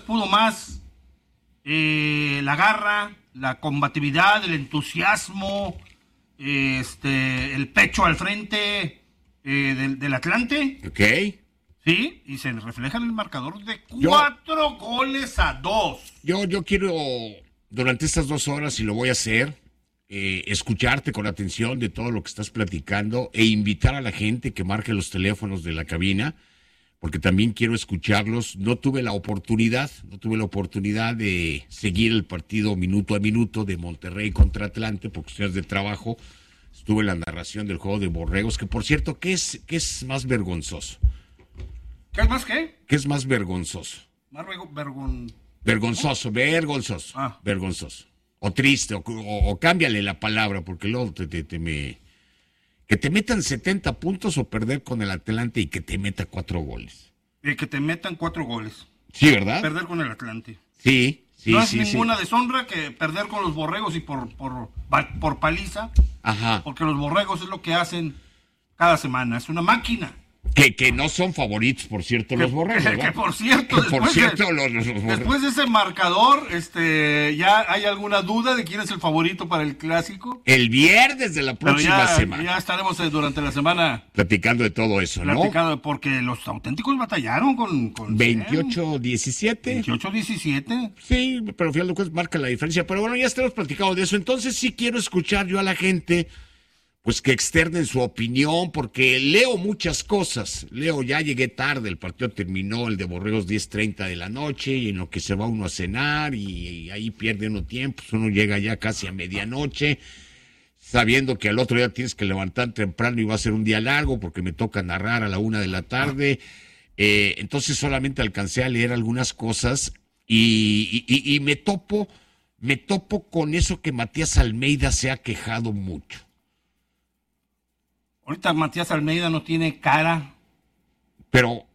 pudo más. La garra, la combatividad, el entusiasmo, el pecho al frente del Atlante. Ok. Sí, y se refleja en el marcador de 4-2. Yo quiero, durante estas 2 horas, y lo voy a hacer, escucharte con atención de todo lo que estás platicando e invitar a la gente que marque los teléfonos de la cabina, porque también quiero escucharlos. No tuve la oportunidad de seguir el partido minuto a minuto de Monterrey contra Atlante por cuestiones de trabajo. Estuve en la narración del juego de Borregos, que por cierto, ¿qué es más vergonzoso? ¿Qué es más qué? ¿Qué es más vergonzoso? Más Vergonzoso. Ah. Vergonzoso. O triste, o cámbiale la palabra, porque luego que te metan 70 puntos o perder con el Atlante y que te meta 4 goles. Que te metan 4 goles. Sí, ¿verdad? Perder con el Atlante. Sí. No es ninguna deshonra que perder con los Borregos y por paliza. Ajá. Porque los Borregos es lo que hacen cada semana. Es una máquina. Que no son favoritos, por cierto, los Borregos, ¿verdad? Que por cierto, después de ese marcador, ¿ya hay alguna duda de quién es el favorito para el clásico? El viernes de la próxima semana. Ya estaremos durante la semana platicando de todo eso, ¿no? Porque los auténticos batallaron con 28-17. 28-17. Sí, pero al final de cuentas marca la diferencia. Pero bueno, ya estamos platicando de eso. Entonces sí quiero escuchar yo a la gente, pues que externen su opinión, porque leo muchas cosas. Ya llegué tarde, el partido terminó, el de Borregos 10:30 de la noche, y en lo que se va uno a cenar, y ahí pierde uno tiempo, pues uno llega ya casi a medianoche, sabiendo que al otro día tienes que levantar temprano y va a ser un día largo, porque me toca narrar a la 1 de la tarde. Entonces solamente alcancé a leer algunas cosas, y me topo con eso que Matías Almeida se ha quejado mucho. Ahorita Matías Almeida no tiene cara, pero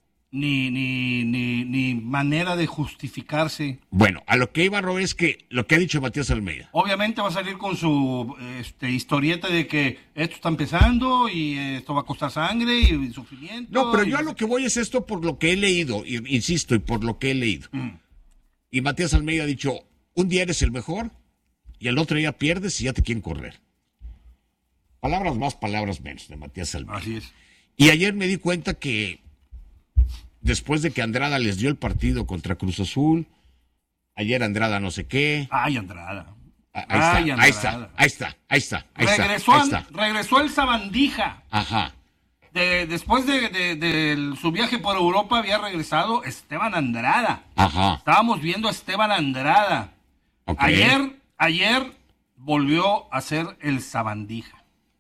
ni manera de justificarse. Bueno, a lo que iba, Robert, es que lo que ha dicho Matías Almeida. Obviamente va a salir con su historieta de que esto está empezando y esto va a costar sangre y sufrimiento. No, pero yo a lo que voy es esto por lo que he leído, insisto, y por lo que he leído. Y Matías Almeida ha dicho, un día eres el mejor y al otro día pierdes y ya te quieren correr. Palabras más, palabras menos, de Matías Almeida. Así es. Y ayer me di cuenta que después de que Andrada les dio el partido contra Cruz Azul, ayer Andrada no sé qué. Ay, Andrada. Ahí está. Regresó el Sabandija. Ajá. Después de su viaje por Europa había regresado Esteban Andrada. Ajá. Estábamos viendo a Esteban Andrada. Okay. Ayer volvió a ser el Sabandija.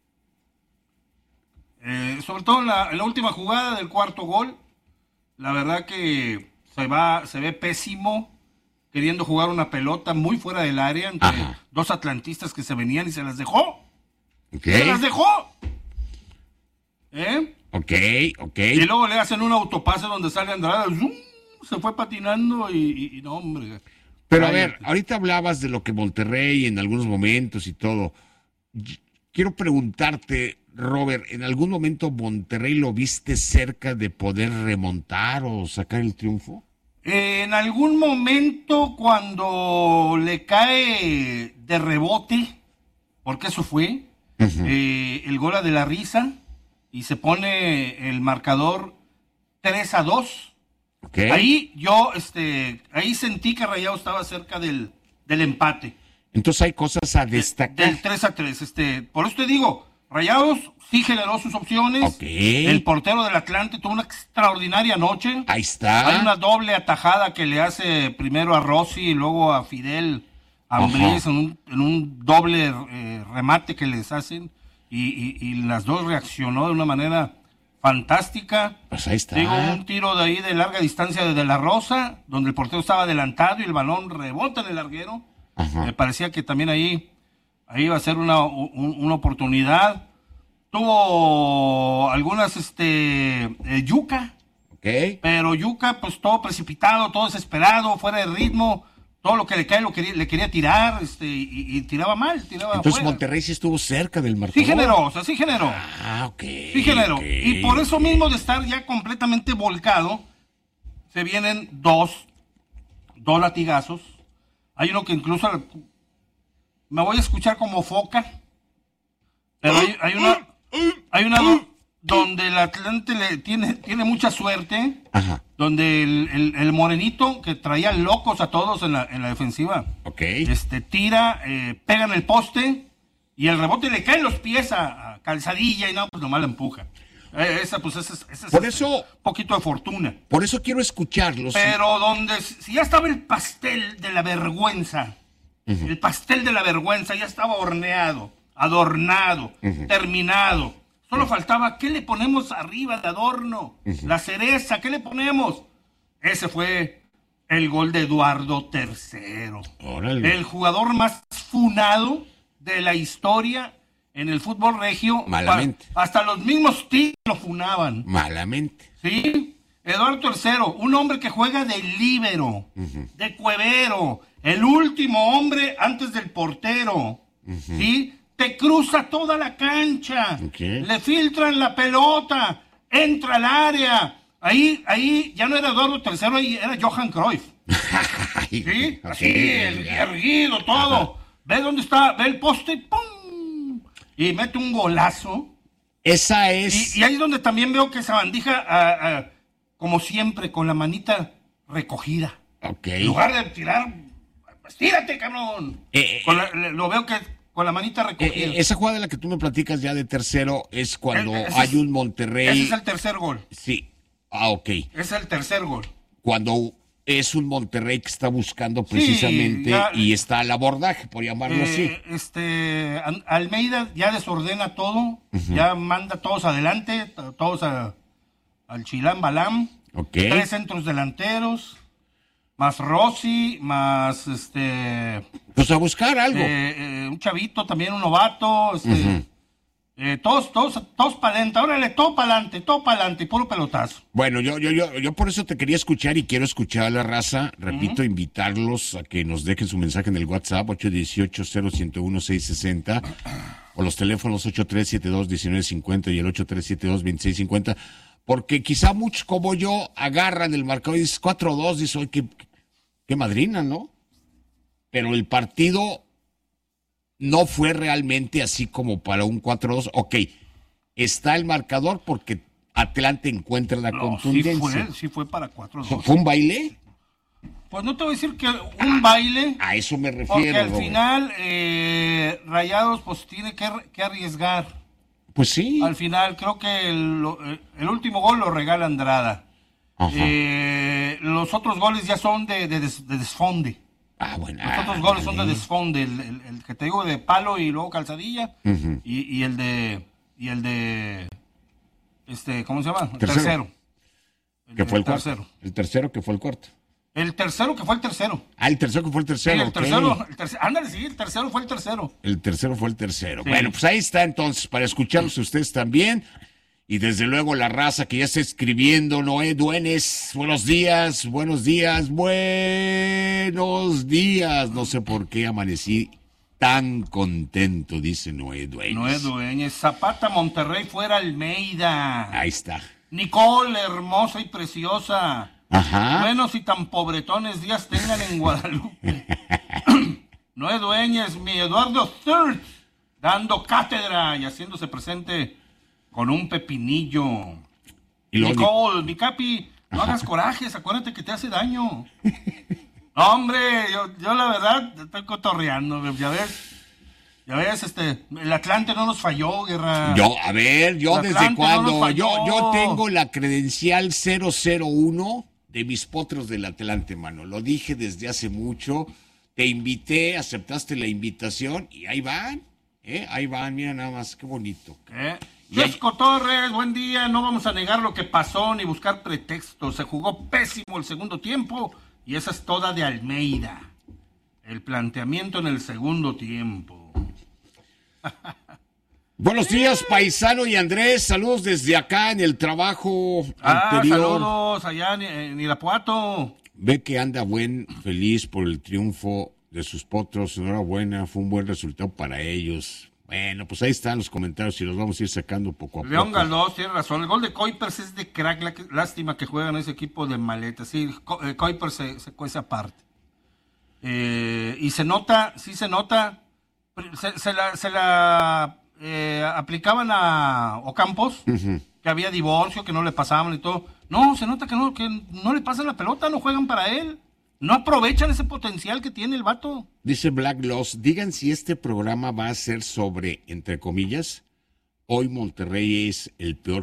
Sobre todo en la última jugada del cuarto gol, la verdad que se ve pésimo, queriendo jugar una pelota muy fuera del área entre dos atlantistas que se venían y se las dejó. Okay. ¡Se las dejó! Ok. Y luego le hacen un autopase donde sale Andrada, ¡zum! Se fue patinando y no, hombre. Pero a ver, ahorita hablabas de lo que Monterrey en algunos momentos y todo. Quiero preguntarte, Robert, ¿en algún momento Monterrey lo viste cerca de poder remontar o sacar el triunfo? En algún momento cuando le cae de rebote, porque eso fue, el gol a De la Risa, y se pone el marcador 3-2. Okay. Ahí sentí que Rayados estaba cerca del empate. Entonces hay cosas a destacar. Del 3-3. Por eso te digo, Rayados sí generó sus opciones. Okay. El portero del Atlante tuvo una extraordinaria noche. Ahí está. Hay una doble atajada que le hace primero a Rossi y luego a Fidel Ambriz en un doble remate que les hacen. Y las dos reaccionó de una manera fantástica. Pues ahí está. Digo, un tiro de ahí de larga distancia de la Rosa, donde el portero estaba adelantado y el balón rebota en el larguero. Me parecía que también ahí iba a ser una oportunidad. Tuvo algunas Yuca. Okay. Pero Yuca, pues todo precipitado, todo desesperado, fuera de ritmo. Todo lo que le cae le quería tirar, y tiraba mal, Entonces afuera. Monterrey sí estuvo cerca del marcador. Sí generó. Ok. Sí generó. Okay. Y por eso mismo de estar ya completamente volcado, se vienen dos 2 latigazos. Hay uno que incluso me voy a escuchar como foca, pero hay una donde el Atlante tiene mucha suerte. Ajá. Donde el morenito que traía locos a todos en la defensiva, Okay. Tira, pega en el poste y el rebote le cae en los pies a Calzadilla y no, pues nomás la empuja. Esa es Por eso, un poquito de fortuna. Por eso quiero escucharlos. Pero si ya estaba el pastel de la vergüenza, el pastel de la vergüenza ya estaba horneado, adornado, terminado. Solo faltaba, ¿qué le ponemos arriba de adorno? La cereza, ¿qué le ponemos? Ese fue el gol de Eduardo III. Órale. El jugador más funado de la historia en el fútbol regio. Malamente. Hasta los mismos Tigres lo funaban. Malamente. Sí, Eduardo III, un hombre que juega de líbero, de cuevero, el último hombre antes del portero, ¿sí? Te cruza toda la cancha, le filtran la pelota, entra al área. Ahí ya no era Eduardo III, ahí era Johan Cruyff. ¿Sí? Así, erguido, todo. Ve dónde está, ve el poste, ¡pum! Y mete un golazo. Esa es... Y ahí es donde también veo que Sabandija, como siempre, con la manita recogida. En lugar de tirar, pues tírate, cabrón. Lo veo que con la manita recogida. Esa jugada de la que tú me platicas ya de tercero es cuando hay un Monterrey... Ese es el tercer gol. Sí. Ok. Es el tercer gol. Cuando es un Monterrey que está buscando precisamente y está al abordaje, por llamarlo así. Almeida ya desordena todo, ya manda a todos adelante, todos al Chilán Balam. 3 centros delanteros, más Rossi, más pues a buscar algo. Un chavito también, un novato, todos para adelante, órale, todo para adelante, puro pelotazo. Bueno, yo por eso te quería escuchar y quiero escuchar a la raza. Repito, invitarlos a que nos dejen su mensaje en el WhatsApp 818-011660 o los teléfonos 8372-1950 y el 8372-2650, porque quizá muchos como yo agarran el marcador y dicen 4-2, dicen, oye, qué madrina, ¿no? Pero el partido no fue realmente así como para un 4-2. Ok, está el marcador porque Atlante encuentra la contundencia. Sí fue para 4-2. ¿Fue un baile? Pues no te voy a decir que un baile. A eso me refiero. Porque al Robert. final Rayados pues tiene que arriesgar. Pues sí. Al final creo que el último gol lo regala Andrada. Los otros goles ya son de desfonde. Bueno. Los otros goles son de desfonde. El que te digo de palo y luego Calzadilla. Y el de ¿cómo se llama? El tercero. Que fue el cuarto. El tercero que fue el cuarto. El tercero que fue el tercero. El tercero que fue el tercero. Sí, el tercero. Ándale, sí, el tercero fue el tercero. El tercero fue el tercero. Sí. Bueno, pues ahí está entonces, para escucharlos ustedes también. Y desde luego la raza que ya está escribiendo, Noé Duenes, buenos días. No sé por qué amanecí tan contento, dice Noé Duenes. Noé Dueñez, Zapata, Monterrey, fuera Almeida. Ahí está. Nicole, hermosa y preciosa. Ajá. Buenos y tan pobretones días tengan en Guadalupe. Noé Dueñez, mi Eduardo III, dando cátedra y haciéndose presente con un pepinillo. Nicole, mi capi, no hagas corajes, acuérdate que te hace daño. No, hombre, yo la verdad estoy cotorreando, ya ves, el Atlante no nos falló, Guerra. Yo desde cuando, yo tengo la credencial 001 de mis potros del Atlante, mano. Lo dije desde hace mucho, te invité, aceptaste la invitación y ahí van, mira nada más, qué bonito. Chesco Torres, buen día, no vamos a negar lo que pasó ni buscar pretextos, se jugó pésimo el segundo tiempo y esa es toda de Almeida. El planteamiento en el segundo tiempo. Buenos días, Paisano y Andrés, saludos desde acá en el trabajo anterior. Saludos allá en Irapuato. Ve que anda feliz por el triunfo de sus potros, enhorabuena, fue un buen resultado para ellos. Bueno, pues ahí están los comentarios y los vamos a ir sacando poco a poco. León Galdós tiene razón, el gol de Kuipers es de crack, lástima que juegan ese equipo de maletas. Sí, Kuipers se cuece aparte. Y se nota, se la aplicaban a Ocampos, que había divorcio, que no le pasaban y todo. No, se nota que no le pasan la pelota, no juegan para él. No aprovechan ese potencial que tiene el vato. Dice Black Loss, digan si este programa va a ser sobre, entre comillas, hoy Monterrey es el peor.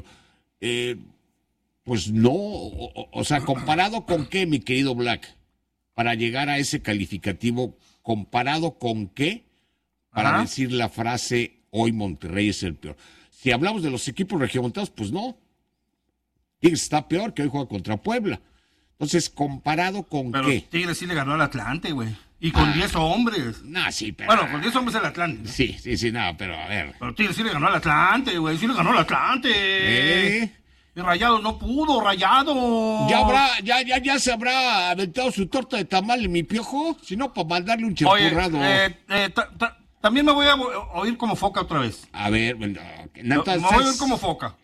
Pues no, o sea, ¿comparado con qué, mi querido Black? Para llegar a ese calificativo, ¿comparado con qué? Para decir la frase, hoy Monterrey es el peor. Si hablamos de los equipos regiomontanos, pues no. Tigres está peor, que hoy juega contra Puebla. Entonces, ¿comparado con pero qué? Tigres sí le ganó al Atlante, güey. Y con 10 hombres. No, sí, pero... Bueno, con 10 hombres el Atlante, ¿no? Sí, no, pero a ver. Pero Tigres sí le ganó al Atlante, güey. Sí le ganó al Atlante. Y Rayados no pudo, Rayados. Ya se habrá aventado su torta de tamal en mi Piojo. Si no, para mandarle un chapurrado. También me voy a oír como foca otra vez. A ver, bueno, me voy a oír como foca.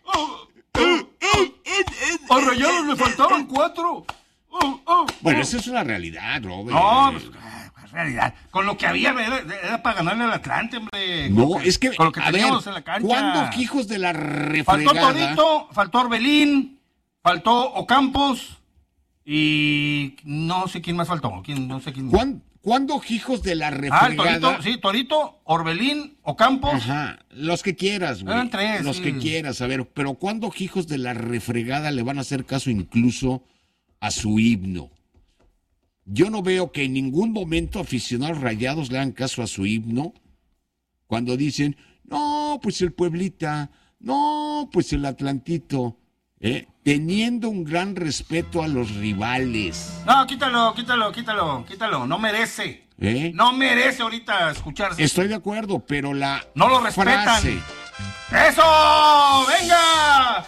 A Rayados le faltaban 4. Bueno, esa es una realidad, Robert. No, pues, realidad. Con lo que había era para ganarle al Atlante, hombre. No, es que, con lo que a ver, teníamos en la cancha. ¿cuándo hijos de la refregada? Faltó Torito, faltó Orbelín, faltó Ocampos y no sé quién más faltó. No sé quién. ¿Cuándo hijos de la refregada? Torito, Orbelín, Ocampos. Ajá, los que quieras, güey. Eran 3. Los que quieras, a ver, pero ¿cuándo hijos de la refregada le van a hacer caso incluso a su himno? Yo no veo que en ningún momento aficionados Rayados le hagan caso a su himno cuando dicen, no, pues el Pueblita, no, pues el Atlantito, teniendo un gran respeto a los rivales. No, quítalo, no merece. No merece ahorita escucharse. Estoy de acuerdo, pero no lo respetan. Frase. ¡Eso! ¡Venga!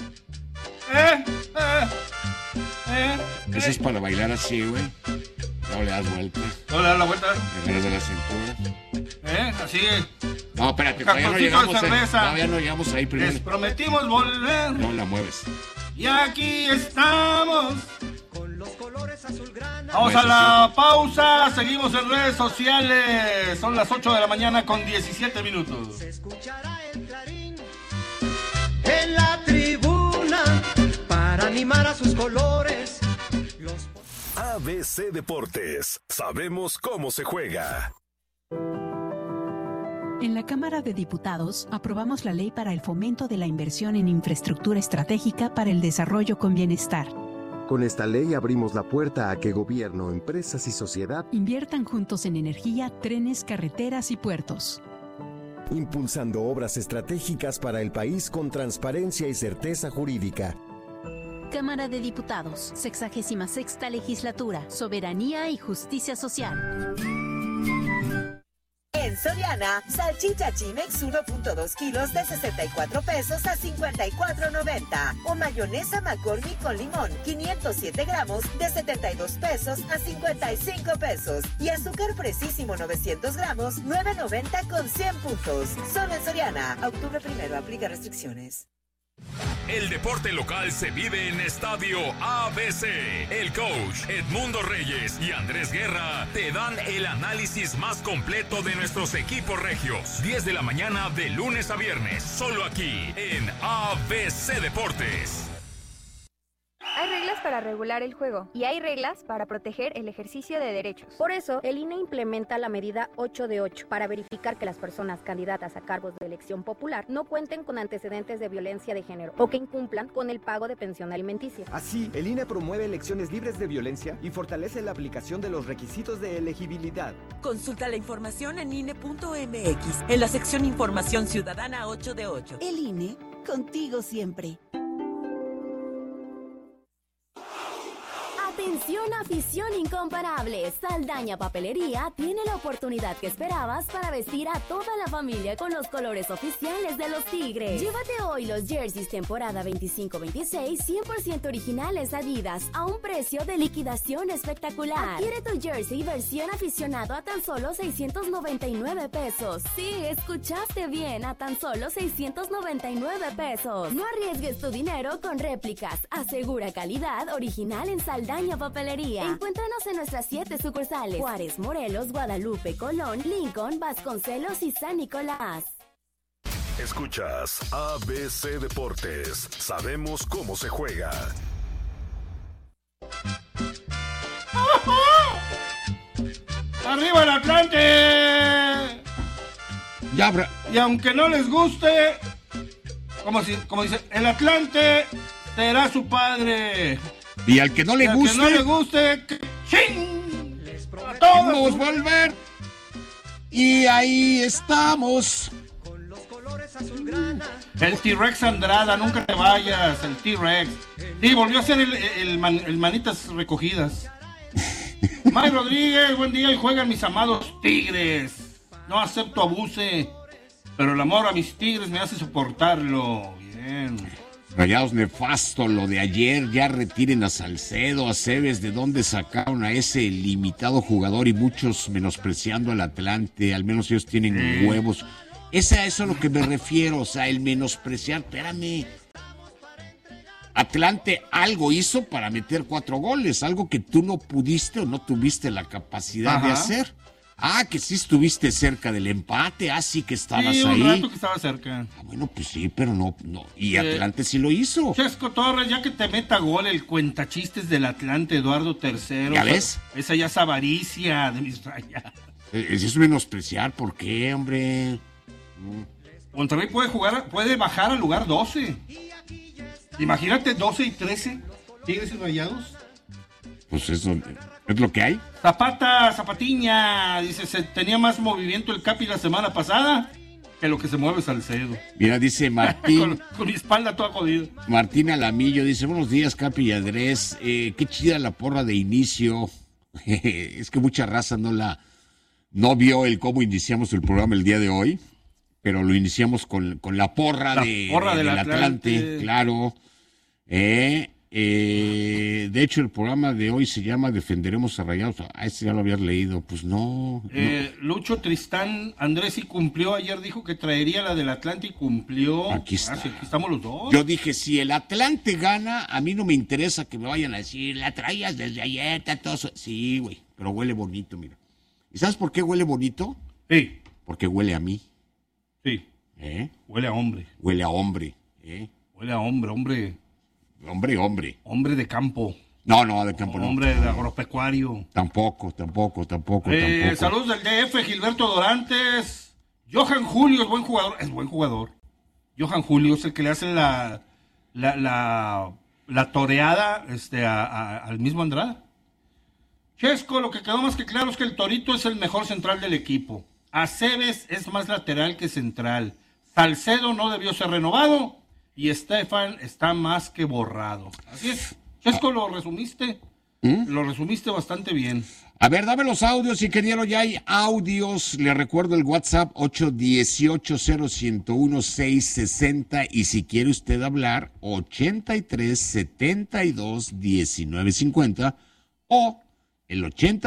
Eso es para bailar así, güey. No le das vuelta. No le das la vuelta. Le das de la cintura. Así. No, espérate, todavía no llegamos ahí primero. Les prometimos volver. No la mueves. Y aquí estamos. Con los colores azulgrana. Vamos a la pausa. Seguimos en redes sociales. Son las 8 de la mañana con 17 minutos. Se escuchará el clarín en la tribuna para animar a sus colores. ABC Deportes. Sabemos cómo se juega. En la Cámara de Diputados aprobamos la ley para el fomento de la inversión en infraestructura estratégica para el desarrollo con bienestar. Con esta ley abrimos la puerta a que gobierno, empresas y sociedad inviertan juntos en energía, trenes, carreteras y puertos. Impulsando obras estratégicas para el país con transparencia y certeza jurídica. Cámara de Diputados, 66ª Legislatura, Soberanía y Justicia Social. En Soriana, salchicha Chimex 1.2 kilos de 64 pesos a 54.90. O mayonesa McCormick con limón, 507 gramos de 72 pesos a 55 pesos. Y azúcar fresísimo 900 gramos, 9.90 con 100 puntos. Solo en Soriana. Octubre 1, aplica restricciones. El deporte local se vive en Estadio ABC. El coach Edmundo Reyes y Andrés Guerra te dan el análisis más completo de nuestros equipos regios. 10 de la mañana de lunes a viernes, solo aquí en ABC Deportes. Hay reglas para regular el juego y hay reglas para proteger el ejercicio de derechos. Por eso, el INE implementa la medida 8 de 8 para verificar que las personas candidatas a cargos de elección popular no cuenten con antecedentes de violencia de género o que incumplan con el pago de pensión alimenticia. Así, el INE promueve elecciones libres de violencia y fortalece la aplicación de los requisitos de elegibilidad. Consulta la información en INE.mx en la sección Información Ciudadana 8 de 8. El INE, contigo siempre. Atención, afición incomparable. Saldaña Papelería tiene la oportunidad que esperabas para vestir a toda la familia con los colores oficiales de los Tigres. Llévate hoy los jerseys temporada 25-26 100% originales Adidas a un precio de liquidación espectacular. Adquiere tu jersey versión aficionado a tan solo 699 pesos. Sí, escuchaste bien, a tan solo 699 pesos. No arriesgues tu dinero con réplicas. Asegura calidad original en Saldaña Papelería. Papelería. Encuéntranos en nuestras 7 sucursales: Juárez, Morelos, Guadalupe, Colón, Lincoln, Vasconcelos y San Nicolás. Escuchas ABC Deportes. Sabemos cómo se juega. ¡Arriba el Atlante! Ya, y aunque no les guste, como dice, el Atlante será su padre. Y al que no le guste... Al que no le guste, ¡ching! A todos volver. Y ahí estamos. El T-Rex Andrada, nunca te vayas, el T-Rex. Sí, volvió a ser el manitas recogidas. Mike Rodríguez, buen día y juegan mis amados Tigres. No acepto abuse, pero el amor a mis Tigres me hace soportarlo. Bien. Rayados nefasto lo de ayer, ya retiren a Salcedo, a Cebes, de dónde sacaron a ese limitado jugador y muchos menospreciando al Atlante, al menos ellos tienen huevos. Eso es a lo que me refiero, o sea, el menospreciar, espérame. Atlante algo hizo para meter 4 goles, algo que tú no pudiste o no tuviste la capacidad de hacer. Ah, que sí estuviste cerca del empate, sí que estabas ahí. Un rato que estaba cerca. Bueno, pues sí, pero no. Y Atlante sí lo hizo. Chesco Torres, ya que te meta gol el cuentachistes del Atlante, Eduardo III. ¿Ya ves? Esa ya es avaricia de mis Rayados. Eso es menospreciar, ¿por qué, hombre? Monterrey puede bajar al lugar 12. Imagínate 12 y 13 Tigres y Rayados. Pues eso es lo que hay. Zapatiña, dice, tenía más movimiento el Capi la semana pasada que lo que se mueve Salcedo. Mira, dice Martín. con mi espalda toda jodida. Martín Alamillo dice, buenos días, Capi y Andrés. Qué chida la porra de inicio. Es que mucha raza no vio cómo iniciamos el programa el día de hoy, pero lo iniciamos con la porra del Atlante, claro. De hecho, el programa de hoy se llama Defenderemos a Rayados. Ese ya lo habías leído. Pues no. Lucho Tristán, Andrés sí cumplió. Ayer dijo que traería la del Atlante y cumplió. Aquí está. Aquí estamos los dos. Yo dije, si el Atlante gana, a mí no me interesa que me vayan a decir, la traías desde ayer, todo eso. Sí, güey, pero huele bonito, mira. ¿Y sabes por qué huele bonito? Sí. Porque huele a mí. Sí. Huele a hombre. Huele a hombre. Huele a hombre. Hombre de campo. No, de campo no. Hombre de agropecuario. Tampoco. Saludos del DF, Gilberto Dorantes. Johan Julio es buen jugador. Johan Julio es el que le hace la toreada al mismo Andrada. Chesco, lo que quedó más que claro es que el Torito es el mejor central del equipo. Aceves es más lateral que central. Salcedo no debió ser renovado. Y Estefan está más que borrado. Así es. Chesco, lo resumiste. Lo resumiste bastante bien. A ver, dame los audios, ingeniero. Ya hay audios. Le recuerdo el WhatsApp 818-0101-660. Y si quiere usted hablar, 83-72-1950 o el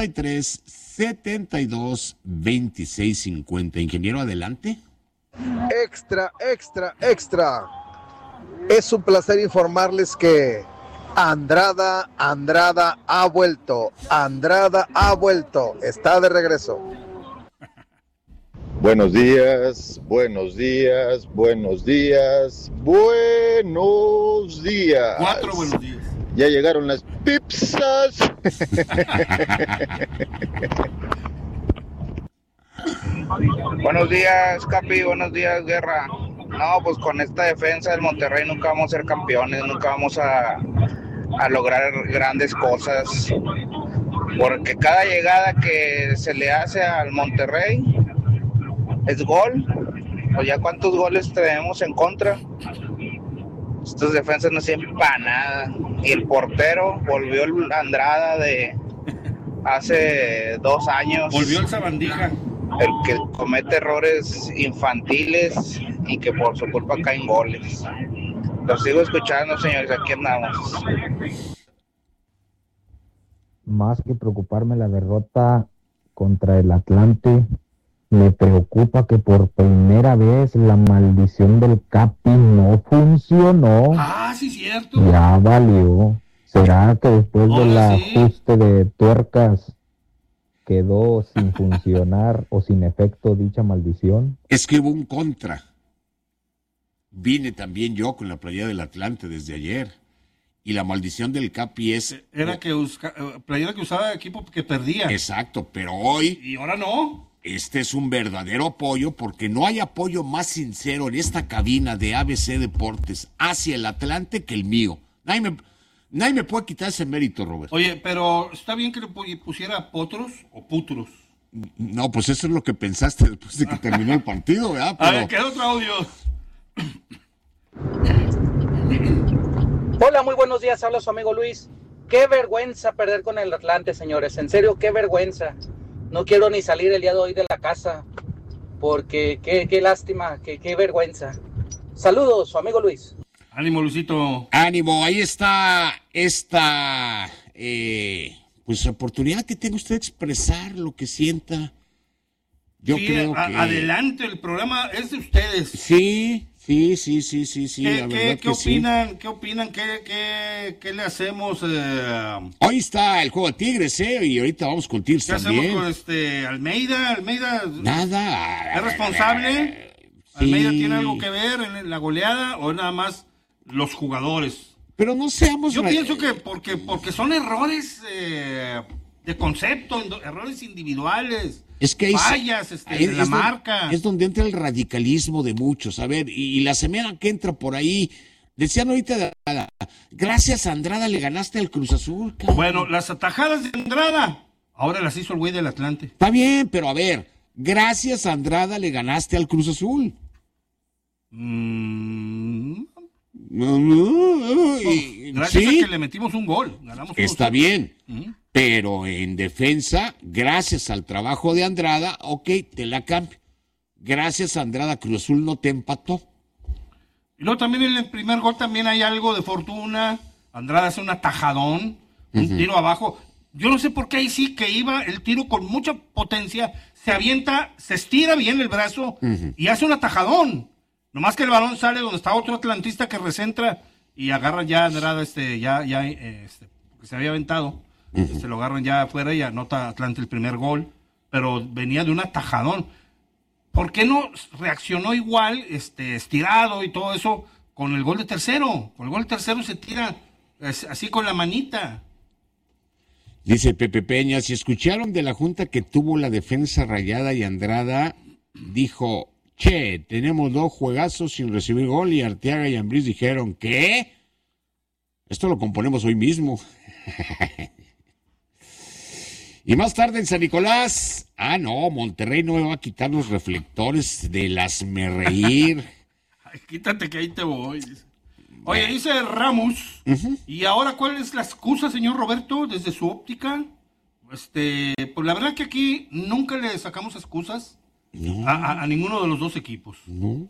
83-72-2650. Ingeniero, adelante. Extra. Es un placer informarles que Andrada ha vuelto. Está de regreso. Buenos días. Cuatro buenos días. Ya llegaron las pizzas. Buenos días, Capi. Buenos días, Guerra. No, pues con esta defensa del Monterrey nunca vamos a ser campeones, nunca vamos a lograr grandes cosas, porque cada llegada que se le hace al Monterrey es gol. O ya cuántos goles tenemos en contra. Estas defensas no sirven para nada. Y el portero volvió el Andrada de hace 2 años. Volvió el Sabandija. El que comete errores infantiles y que por su culpa caen goles. Los sigo escuchando, señores, aquí andamos. Más que preocuparme la derrota contra el Atlante, me preocupa que por primera vez la maldición del Capi no funcionó. Sí, cierto. Ya valió. ¿Será que después del ajuste de tuercas quedó sin funcionar o sin efecto dicha maldición? Es que hubo un contra. Vine también yo con la playera del Atlante desde ayer. Y la maldición del Capi es... Era que playera que usaba equipo que perdía. Exacto, pero hoy... Y ahora no. Este es un verdadero apoyo, porque no hay apoyo más sincero en esta cabina de ABC Deportes hacia el Atlante que el mío. Nadie me puede quitar ese mérito, Roberto. Oye, pero ¿está bien que le pusiera potros o putros? No, pues eso es lo que pensaste después de que terminó el partido, ¿verdad? Pero... A ver, queda otro audio. Hola, muy buenos días, habla su amigo Luis. Qué vergüenza perder con el Atlante, señores, en serio, qué vergüenza. No quiero ni salir el día de hoy de la casa, porque qué lástima, qué vergüenza. Saludos, su amigo Luis. Ánimo, Luisito. Ánimo, ahí está esta pues oportunidad que tiene usted de expresar lo que sienta. Yo creo que... Adelante, el programa es de ustedes. Sí. ¿Qué opinan? ¿Qué le hacemos? Hoy está el juego de Tigres, y ahorita vamos con Tigres también. ¿Qué hacemos con Almeida? Nada. ¿Es responsable? Sí. ¿Almeida tiene algo que ver en la goleada o nada más los jugadores? Pero no seamos... Yo pienso que porque son errores de concepto, errores individuales. Es que fallas de la marca. Es donde entra el radicalismo de muchos. A ver, y la semana que entra por ahí, decían ahorita, gracias a Andrada le ganaste al Cruz Azul. Cabrón. Bueno, las atajadas de Andrada, ahora las hizo el güey del Atlante. Está bien, pero a ver, gracias a Andrada le ganaste al Cruz Azul. Gracias a que le metimos un gol. Ganamos Está bien. Pero en defensa, gracias al trabajo de Andrada, te la cambio. Gracias a Andrada, Cruz Azul no te empató. Y luego también en el primer gol también hay algo de fortuna. Andrada hace un atajadón, un tiro abajo. Yo no sé por qué ahí sí que iba el tiro con mucha potencia, se avienta, se estira bien el brazo y hace un atajadón. Nomás que el balón sale donde está otro atlantista que recentra y agarra ya Andrada, porque se había aventado. Se lo agarran ya afuera y anota Atlante el primer gol, pero venía de un atajadón. ¿Por qué no reaccionó igual, estirado y todo eso, con el gol de tercero? Con el gol de tercero se tira así con la manita. Dice Pepe Peña, si escucharon de la junta que tuvo la defensa Rayada y Andrada, dijo, tenemos 2 juegazos sin recibir gol, y Arteaga y Ambriz dijeron, ¿qué? Esto lo componemos hoy mismo. Y más tarde en San Nicolás, Monterrey no me va a quitar los reflectores del hazme reír. Ay, quítate que ahí te voy. Oye, dice Ramos, ¿y ahora cuál es la excusa, señor Roberto, desde su óptica? Pues la verdad que aquí nunca le sacamos excusas a ninguno de los dos equipos. No.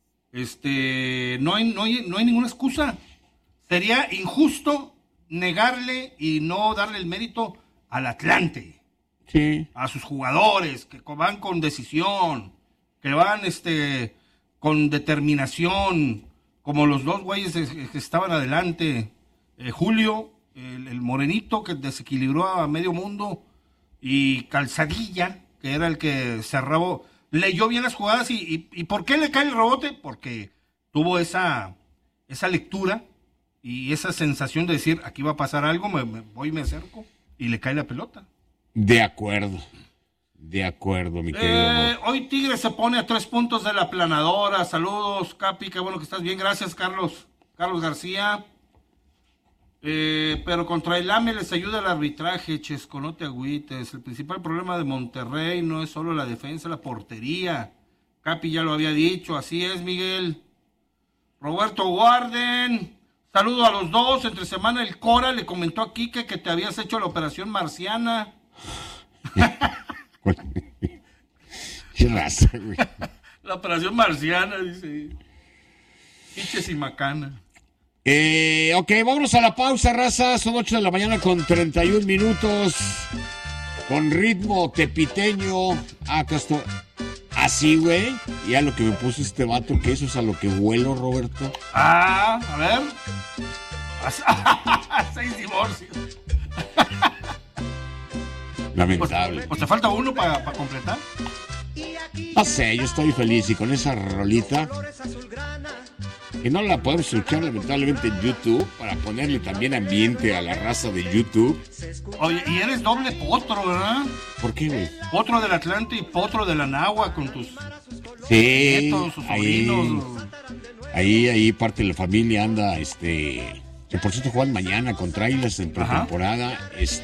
No hay ninguna excusa. Sería injusto negarle y no darle el mérito al Atlante, a sus jugadores, que van con decisión, que van con determinación, como los dos güeyes que estaban adelante, Julio, el morenito que desequilibró a medio mundo, y Calzadilla, que era el que cerraba, leyó bien las jugadas, y ¿por qué le cae el rebote? Porque tuvo esa lectura y esa sensación de decir, aquí va a pasar algo, me voy y me acerco. Y le cae la pelota. De acuerdo, mi querido. Hoy Tigres se pone a 3 puntos de la aplanadora. Saludos, Capi, qué bueno que estás bien. Gracias, Carlos García. Pero contra el AME les ayuda el arbitraje, Chesco, no te agüites. El principal problema de Monterrey no es solo la defensa, la portería. Capi ya lo había dicho, así es, Miguel. Roberto Warden. Saludo a los dos. Entre semana el Cora le comentó a Quique que te habías hecho la operación marciana. Qué raza, güey. La operación marciana, dice. Piches y macana. Vámonos a la pausa, raza. Son 8 de la mañana con 31 minutos. Con ritmo tepiteño. Acá estoy. Así, güey. Y a lo que me puso este vato, que eso es a lo que vuelo, Roberto. A ver. 6 divorcios. Lamentable. Pues te falta uno para completar. No sé, yo estoy feliz y con esa rolita, que no la podemos escuchar lamentablemente en YouTube, para ponerle también ambiente a la raza de YouTube. Oye, y eres doble potro, ¿verdad? ¿Por qué, güey? Potro del Atlante y potro de la Nahua con tus nietos, sus sobrinos. Ahí parte de la familia anda, que por cierto juegan mañana contra Águilas en pretemporada,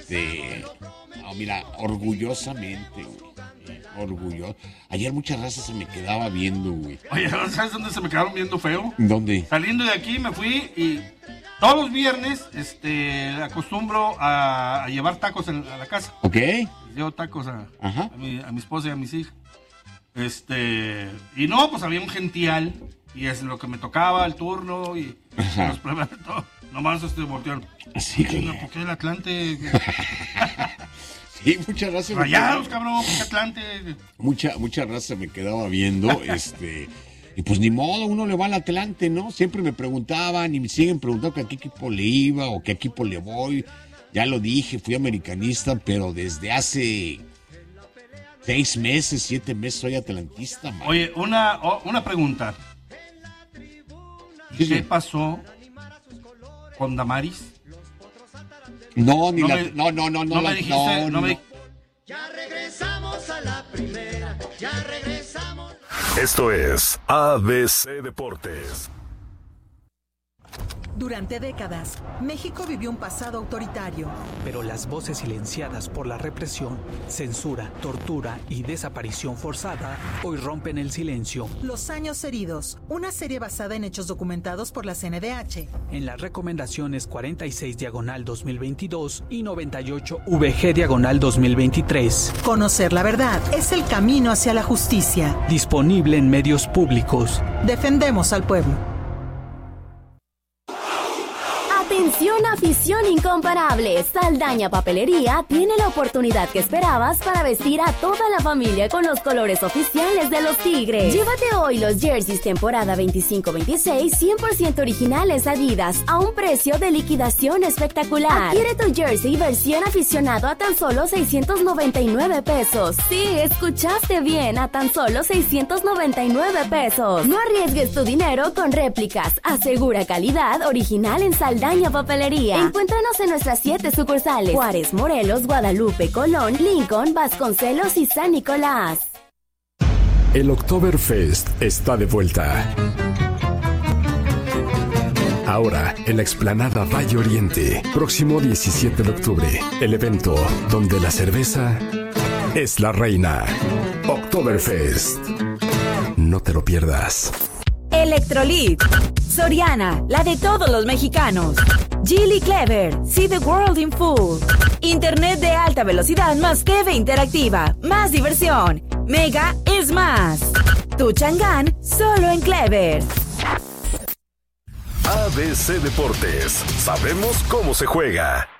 mira, orgullosamente, güey. Orgulloso. Ayer muchas razas se me quedaba viendo, güey. Oye, ¿sabes dónde se me quedaron viendo feo? ¿Dónde? Saliendo de aquí me fui y todos los viernes acostumbro a llevar tacos a la casa. Ok. Llevo tacos a mi esposa y a mis hijas. Y no, pues había un gential y es lo que me tocaba, el turno y los pruebas todo. Nomás voltearon. Así que... ¿Por qué el Atlante? Sí, muchas gracias. Rayados, cabrón, Atlante. Mucha raza me quedaba viendo, y pues ni modo, uno le va al Atlante, ¿no? Siempre me preguntaban y me siguen preguntando que a qué equipo le iba o qué equipo le voy. Ya lo dije, fui americanista, pero desde hace 6 meses, 7 meses soy atlantista, man. Oye, una pregunta. ¿Qué pasó con Damaris? No, Ya regresamos a la primera, ya regresamos. Esto es ABC Deportes. Durante décadas, México vivió un pasado autoritario. Pero las voces silenciadas por la represión, censura, tortura y desaparición forzada hoy rompen el silencio. Los años heridos, una serie basada en hechos documentados por la CNDH. En las recomendaciones 46/2022 y 98/VG/2023. Conocer la verdad es el camino hacia la justicia. Disponible en medios públicos. Defendemos al pueblo. Atención, afición incomparable. Saldaña Papelería tiene la oportunidad que esperabas para vestir a toda la familia con los colores oficiales de los Tigres. Llévate hoy los jerseys temporada 25-26 100% originales Adidas a un precio de liquidación espectacular. Adquiere tu jersey versión aficionado a tan solo 699 pesos. Sí, escuchaste bien, a tan solo 699 pesos. No arriesgues tu dinero con réplicas. Asegura calidad original en Saldaña Papelería. Encuéntranos en nuestras 7 sucursales: Juárez, Morelos, Guadalupe, Colón, Lincoln, Vasconcelos y San Nicolás. El Oktoberfest está de vuelta. Ahora, en la explanada Valle Oriente, próximo 17 de octubre, el evento donde la cerveza es la reina. Oktoberfest. No te lo pierdas. Electrolit, Soriana, la de todos los mexicanos. Geely Clever, see the world in full. Internet de alta velocidad más que interactiva, más diversión. Mega es más. Tu Chang'an, solo en Clever. ABC Deportes, sabemos cómo se juega.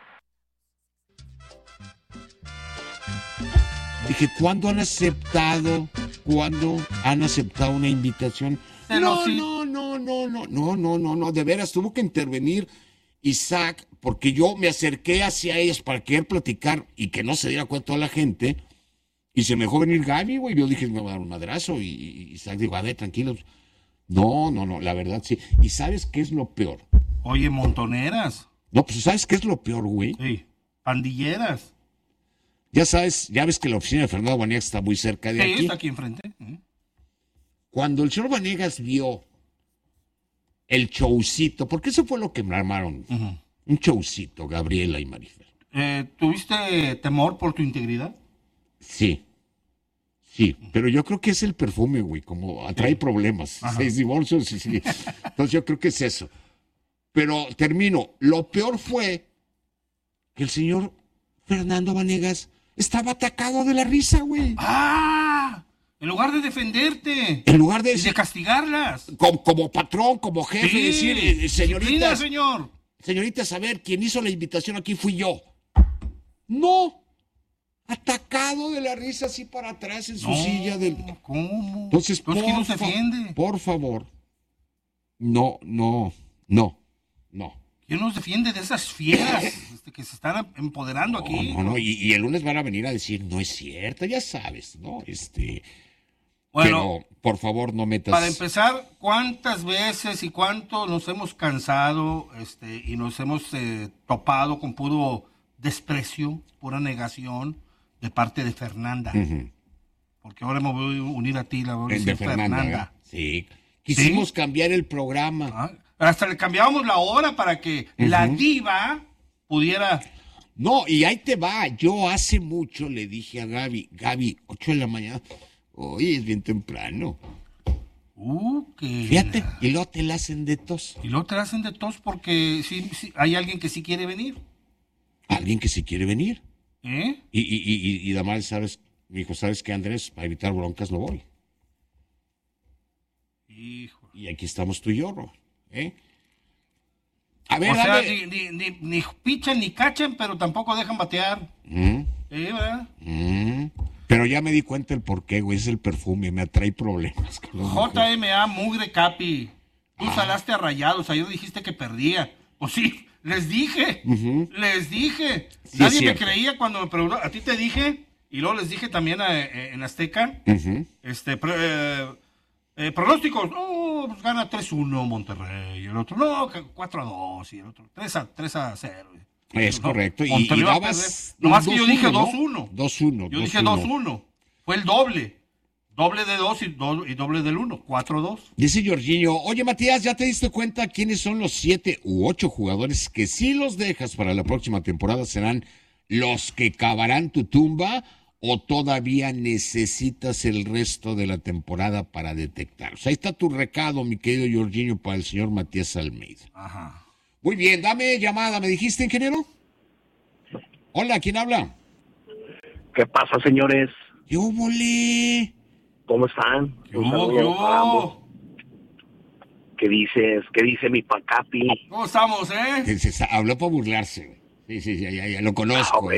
Dije, ¿cuándo han aceptado una invitación? No, de veras, tuvo que intervenir Isaac, porque yo me acerqué hacia ellas para querer platicar y que no se diera cuenta a la gente, y se me dejó venir Gaby, güey. Yo dije, me va a dar un madrazo, y Isaac dijo, a ver, tranquilos. No, la verdad sí. ¿Y sabes qué es lo peor? Oye, montoneras. No, pues ¿sabes qué es lo peor, güey? Sí, pandilleras. Ya ves que la oficina de Fernando Vanegas está muy cerca de aquí. Sí, está aquí enfrente. Cuando el señor Vanegas vio el showcito, porque eso fue lo que me armaron, un showcito, Gabriela y Marifer. ¿Tuviste temor por tu integridad? Sí, pero yo creo que es el perfume, güey, como atrae problemas. 6 divorcios, sí. Entonces yo creo que es eso. Pero termino. Lo peor fue que el señor Fernando Vanegas estaba atacado de la risa, güey. ¡Ah! En lugar de defenderte. En lugar de castigarlas. Como patrón, como jefe, sí, decir, señorita. Señor. Señorita, a ver, quien hizo la invitación aquí fui yo. No. Atacado de la risa así para atrás en su silla. ¿Cómo? Entonces, ¿quién nos defiende? Por favor. No. ¿Quién nos defiende de esas fieras que se están empoderando aquí? No, y el lunes van a venir a decir, no es cierto, ya sabes, ¿no? Bueno, pero, por favor, no metas... Para empezar, ¿cuántas veces y cuánto nos hemos cansado y nos hemos topado con puro desprecio, pura negación de parte de Fernanda? Uh-huh. Porque ahora me voy a unir a ti, la voy a decir Fernanda. Sí. Quisimos cambiar el programa. Hasta le cambiábamos la hora para que la diva pudiera... No, y ahí te va. Yo hace mucho le dije a Gaby, 8 de la mañana, oye, es bien temprano. Fíjate, y luego te la hacen de tos. Y luego te la hacen de tos porque sí, hay alguien que sí quiere venir. ¿Alguien que sí quiere venir? ¿Eh? Y Damal, ¿sabes? Me dijo, ¿sabes qué, Andrés? Para evitar broncas no voy. Hijo. Y aquí estamos tú y yo, Ro. A ver, o sea, ni pichan ni cachan, pero tampoco dejan batear. ¿Verdad? Pero ya me di cuenta el porqué, güey. Es el perfume, me atrae problemas. JMA Mugre Capi. Tú salaste a Rayados, ayer dijiste que perdía. Pues sí, les dije. Les dije. Sí, nadie me creía cuando me preguntó. A ti te dije, y luego les dije también en Azteca. Pronósticos, pues gana 3-1 Monterrey, y el otro, 4-2, y el otro, 3-0. Es correcto, y dabas... Nomás que yo dije 2-1. 2-1. Yo dije 2-1. Fue el doble. Doble de 2 y doble del 1, 4-2. Dice Jorginho, oye Matías, ¿ya te diste cuenta quiénes son los 7 u 8 jugadores que si los dejas para la próxima temporada serán los que cavarán tu tumba? ¿O todavía necesitas el resto de la temporada para detectarlos? Ahí está tu recado, mi querido Jorginho, para el señor Matías Almeida. Ajá. Muy bien, dame llamada. ¿Me dijiste, ingeniero? Hola, ¿quién habla? ¿Qué pasa, señores? Yo volé. ¿Cómo están? Yo. ¿Qué dices? ¿Qué dice mi Pacapi? ¿Cómo estamos, Habló para burlarse, güey. Sí, ya lo conozco.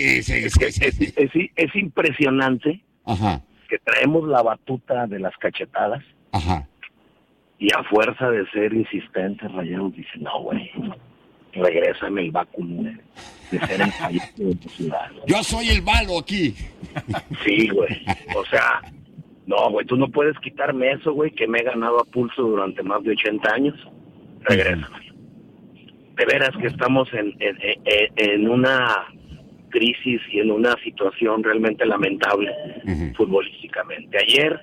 Es impresionante. Ajá. Que traemos la batuta de las cachetadas. Ajá. Y a fuerza de ser insistentes, Rayados dice, no, güey, regrésame el báculo de ser el payaso de tu ciudad. Yo soy el malo aquí. Sí, güey. O sea, no, güey, tú no puedes quitarme eso, güey, que me he ganado a pulso durante más de 80 años. Regrésame. De veras que estamos en una crisis y en una situación realmente lamentable futbolísticamente. Ayer,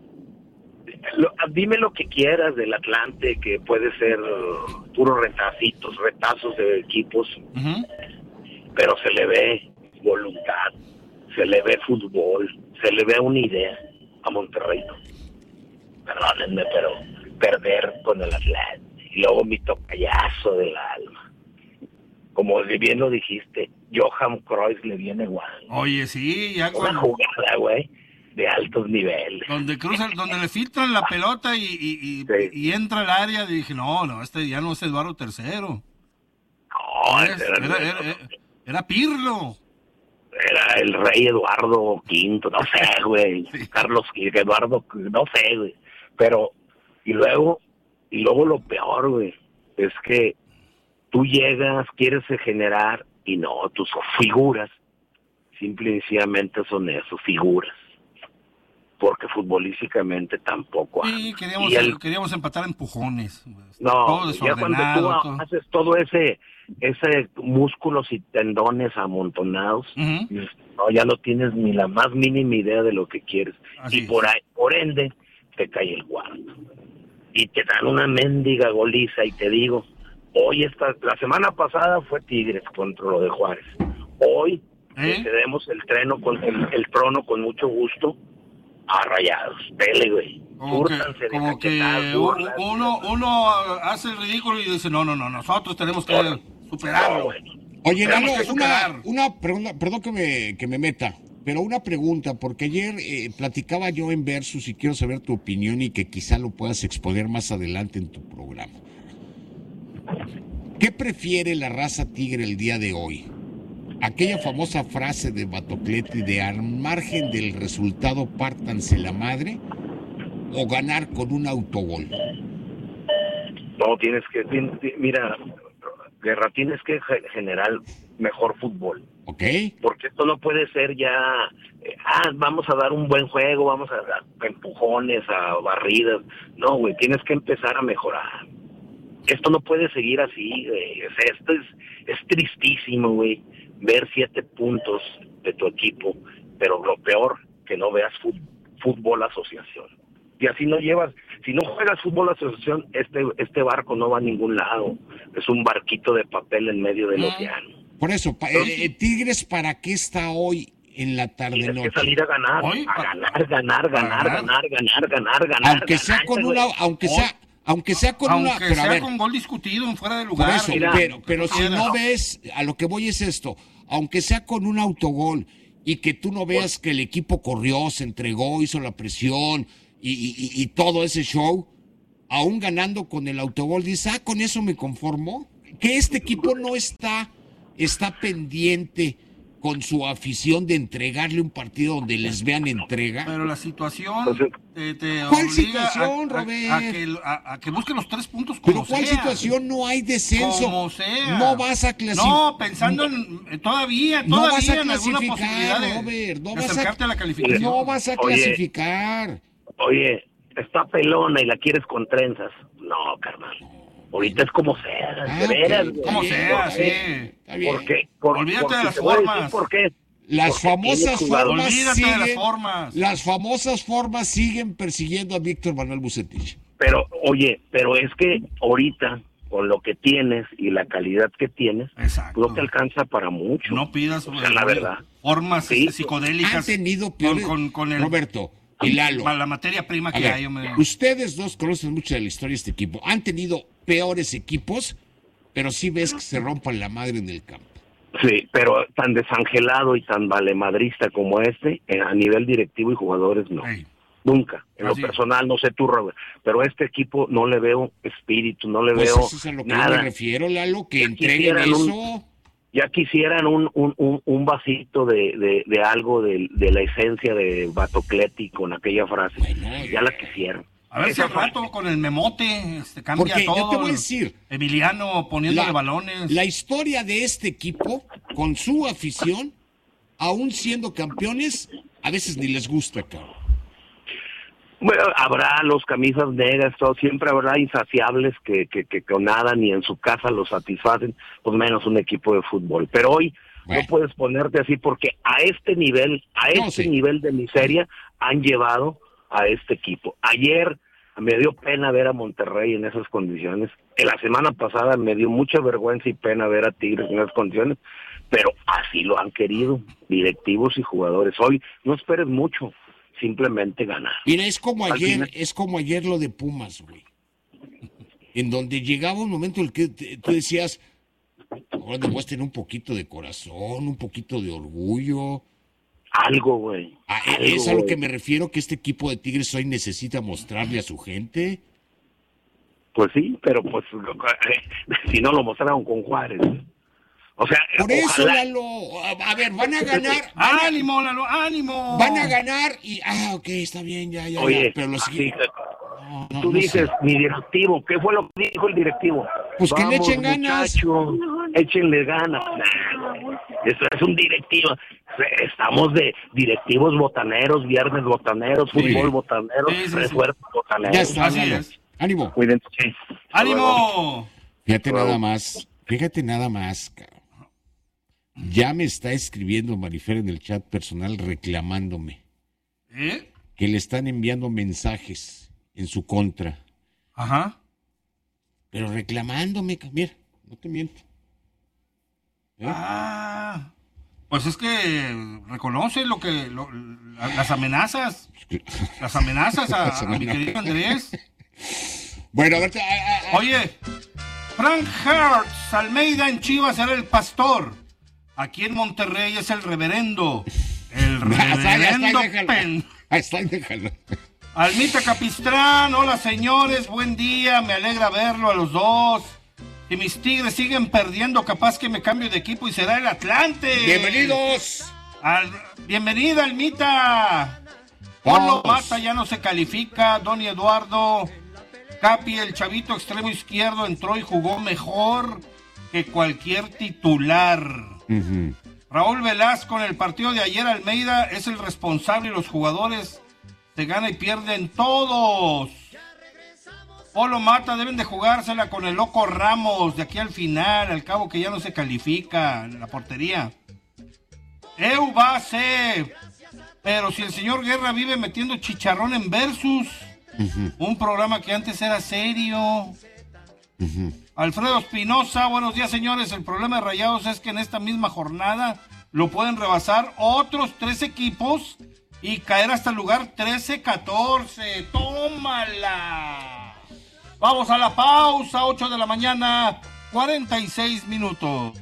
dime lo que quieras del Atlante, que puede ser puros retazos de equipos, pero se le ve voluntad, se le ve fútbol, se le ve una idea a Monterrey. Perdónenme, pero perder con el Atlante. Y luego mi tocayazo del alma. Como bien lo dijiste, Johan Cruyff le viene igual. Oye, sí, ya una jugada, güey, de altos niveles. Donde le filtran la pelota y entra al área, dije, no, este ya no es Eduardo III. No, era Pirlo. Era el rey Eduardo V, no sé, güey. Sí. Carlos Eduardo, no sé, güey. Pero, y luego lo peor, güey, es que tú llegas, quieres generar, y no, tus figuras, simple y sencillamente son eso, figuras. Porque futbolísticamente tampoco. Sí, queríamos empatar a empujones. No, todo ya cuando tú haces todo ese músculos y tendones amontonados, no, ya no tienes ni la más mínima idea de lo que quieres. Así y por ende, te cae el cuarto. Y te dan una mendiga goliza, y te digo, la semana pasada fue Tigres contra lo de Juárez. Hoy cedemos el trono con mucho gusto a Rayados. Dele, güey. Como que uno hace el ridículo y dice, no, nosotros tenemos que superarlo. Oye, Lalo, una pregunta, perdón que me meta, pero una pregunta, porque ayer platicaba yo en Versus y quiero saber tu opinión y que quizá lo puedas exponer más adelante en tu programa. ¿Qué prefiere la raza tigre el día de hoy? Aquella famosa frase de Batocletti de al margen del resultado pártanse la madre, o ganar con un autogol. No, mira, Guerra, tienes que generar mejor fútbol. Ok. Porque esto no puede ser ya, vamos a dar un buen juego, vamos a dar empujones, a barridas. No, güey, tienes que empezar a mejorar. Esto no puede seguir así, güey. O sea, esto es tristísimo, güey, ver 7 puntos de tu equipo, pero lo peor, que no veas fútbol asociación. Y así no llevas, si no juegas fútbol asociación, este barco no va a ningún lado. Es un barquito de papel en medio del océano. Por eso, Tigres, ¿para qué está hoy en la tarde-noche? Tienes que salir a ganar, ganar. Aunque sea con una, aunque sea con gol discutido en fuera de lugar. Por eso, pero si no ves, a lo que voy es esto, aunque sea con un autogol y que tú no veas que el equipo corrió, se entregó, hizo la presión y todo ese show, aún ganando con el autogol, dices, con eso me conformo. Que este equipo no está pendiente con su afición de entregarle un partido donde les vean entrega. Pero la situación te ¿cuál obliga situación, Robert? a que busquen los 3 puntos como ¿Pero cuál sea. situación? No hay descenso. Como sea. No vas a clasificar. No, pensando en todavía no vas a en alguna clasificar, posibilidad Robert. de acercarte a la calificación. No vas a clasificar. Oye, está pelona y la quieres con trenzas. No, carnal. Ahorita es como sea, de veras. Como sea, sí. ¿Por qué? Olvídate de las formas. ¿Por qué? Las famosas formas siguen, de las formas. Las famosas formas siguen persiguiendo a Víctor Manuel Vucetich. Pero, oye, es que ahorita, con lo que tienes y la calidad que tienes, no te alcanza para mucho. No pidas, la verdad. Formas psicodélicas. Han tenido peores, con el Roberto y Lalo. La materia prima que hay. Ustedes dos conocen mucho de la historia de este equipo. Han tenido peores equipos, pero sí ves que se rompan la madre en el campo. Sí, pero tan desangelado y tan valemadrista como a nivel directivo y jugadores, no. Nunca. En lo personal, no sé tú, Robert, pero a este equipo no le veo espíritu, no le veo eso es a lo que nada. Yo me refiero, Lalo, que entreguen eso. Ya quisieran un vasito de algo de la esencia de Batocleti con aquella frase. Ya la quisieron. A ver si al rato con el memote cambia porque todo. Yo te voy a decir, Emiliano poniéndole balones. La historia de este equipo, con su afición, aún siendo campeones, a veces ni les gusta, cabrón. Bueno, habrá los camisas negras, siempre habrá insaciables que con nada ni en su casa los satisfacen, pues menos un equipo de fútbol. Pero hoy no puedes ponerte así porque a este nivel, nivel de miseria han llevado a este equipo. Ayer me dio pena ver a Monterrey en esas condiciones. En la semana pasada me dio mucha vergüenza y pena ver a Tigres en esas condiciones, pero así lo han querido directivos y jugadores. Hoy no esperes mucho, simplemente ganar. Mira, es como ayer lo de Pumas, güey. En donde llegaba un momento en el que tú decías, ahora debes tener un poquito de corazón, un poquito de orgullo. Algo, güey. Es a lo que me refiero, que este equipo de Tigres hoy necesita mostrarle a su gente. Pues sí, pero pues si no lo mostraron con Juárez. O sea, por eso, Lalo, a ver, van a ganar. ¡Ánimo, Lalo, ánimo! Van a ganar y, ok, está bien, ya. Oye, pero los tú dices, mi directivo, ¿qué fue lo que dijo el directivo? Pues que le echen ganas. Échenle ganas. Eso es un directivo. Estamos de directivos botaneros, viernes botaneros, fútbol botanero, refuerzo botanero. Ya está, así es. Ánimo. Cuídense. ¡Ánimo! Fíjate nada más, cabrón. Ya me está escribiendo Marifer en el chat personal reclamándome. Que le están enviando mensajes en su contra. Ajá. Pero reclamándome, mira, no te miento. Pues es que reconoce las amenazas. Las amenazas a mi querido Andrés. Bueno, a ver. Oye, Frank Hertz Almeida en Chivas era el pastor. Aquí en Monterrey es el reverendo. El reverendo déjalo. Almita Capistrán, hola señores, buen día, me alegra verlo a los dos. Y mis Tigres siguen perdiendo, capaz que me cambio de equipo y será el Atlante. ¡Bienvenidos! ¡Bienvenida, Almita! Polo Mata ya no se califica, Don Eduardo. Capi, el chavito extremo izquierdo, entró y jugó mejor que cualquier titular. Raúl Velasco, en el partido de ayer, Almeida es el responsable y los jugadores se ganan y pierden todos. Polo Mata, deben de jugársela con el Loco Ramos de aquí al final, al cabo que ya no se califica en la portería. Va a ser, pero si el señor Guerra vive metiendo chicharrón en Versus, un programa que antes era serio. Alfredo Espinosa, buenos días, señores. El problema de Rayados es que en esta misma jornada lo pueden rebasar otros 3 equipos y caer hasta el lugar 13-14. ¡Tómala! Vamos a la pausa, 8 de la mañana, 46 minutos.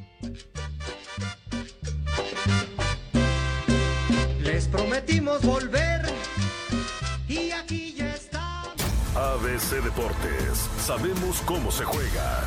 Les prometimos volver y aquí ya está. ABC Deportes, sabemos cómo se juega.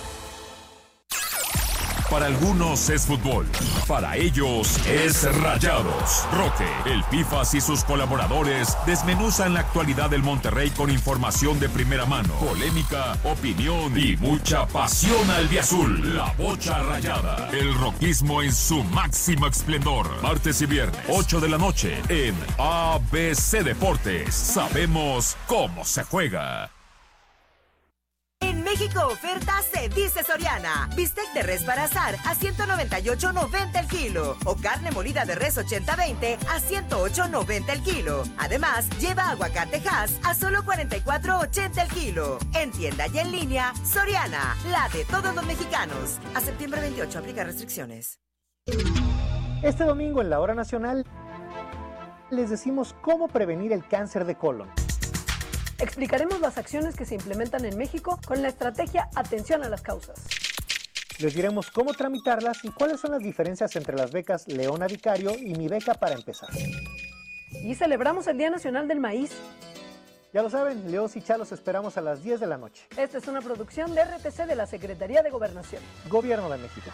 Para algunos es fútbol, para ellos es Rayados. Roque, el Pifas y sus colaboradores desmenuzan la actualidad del Monterrey con información de primera mano, polémica, opinión y mucha pasión albiazul. La Bocha Rayada, el roquismo en su máximo esplendor. Martes y viernes, 8 de la noche, en ABC Deportes. Sabemos cómo se juega. En México, oferta se dice Soriana. Bistec de res para asar a $198.90 el kilo. O carne molida de res 80-20 a $108.90 el kilo. Además, lleva aguacate Hass a solo $44.80 el kilo. En tienda y en línea, Soriana, la de todos los mexicanos. A septiembre 28, aplica restricciones. Este domingo en la Hora Nacional les decimos cómo prevenir el cáncer de colon. Explicaremos las acciones que se implementan en México con la estrategia Atención a las Causas. Les diremos cómo tramitarlas y cuáles son las diferencias entre las becas Leona Vicario y Mi Beca para Empezar. Y celebramos el Día Nacional del Maíz. Ya lo saben, Leos y Chalos esperamos a las 10 de la noche. Esta es una producción de RTC de la Secretaría de Gobernación. Gobierno de México.